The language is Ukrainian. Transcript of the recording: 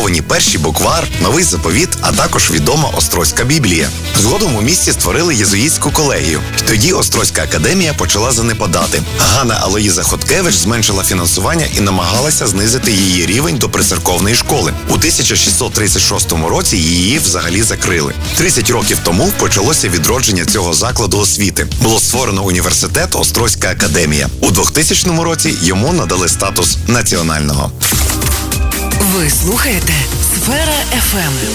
побудовані перший буквар, новий заповіт, а також відома Острозька Біблія. Згодом у місті створили єзуїтську колегію. Тоді Острозька академія почала занепадати. Ганна Алоїза Хоткевич зменшила фінансування і намагалася знизити її рівень до прицерковної школи. У 1636 році її взагалі закрили. 30 років тому почалося відродження цього закладу освіти. Було створено університет Острозька академія. У 2000 році йому надали статус національного. Ви слухаєте Сфера ФМ.